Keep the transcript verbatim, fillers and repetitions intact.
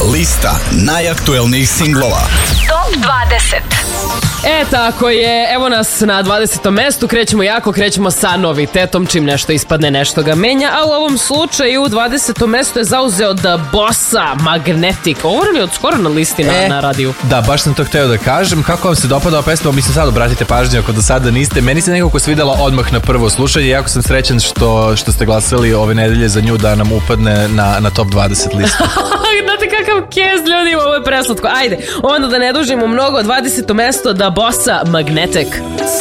Lista najaktuelnijih singlova. Top dvadeset. E, tako je, evo nas na dvadesetom mestu, krećemo jako, krećemo sa novitetom, čim nešto ispadne, nešto ga menja, a u ovom slučaju dvadesetom mesto je zauzeo Da Bossa, Magnetic. Ovo nam je od skoro na listi na, e, na radiju. Da, baš sam to hteo da kažem. Kako vam se dopada ova pesma? Mislim, sad obratite pažnju ako do sada niste. Meni se nekako svidela odmah na prvo slušanje, jako sam srećan što, što ste glasali ove nedelje za nju da nam upadne na, na top dvadeset listu. Znate kakav kez, ljudi, ovo je preslatko. Ajde, onda da ne dužimo mnogo, dvadeseto mesto Da Bossa, Magnetic.